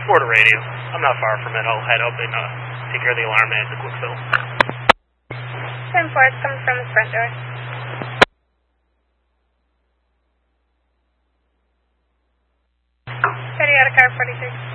Florida radio. I'm not far from it. I'll head up and take care of the alarm and the quick fill. 10-4, it's coming from the front door. City out of car 46.